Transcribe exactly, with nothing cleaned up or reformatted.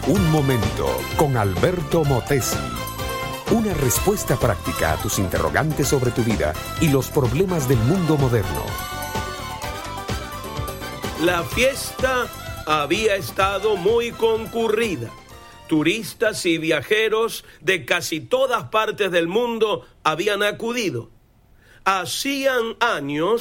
Un momento con Alberto Motesi. Una respuesta práctica a tus interrogantes sobre tu vida y los problemas del mundo moderno. La fiesta había estado muy concurrida. Turistas y viajeros de casi todas partes del mundo habían acudido. Hacían años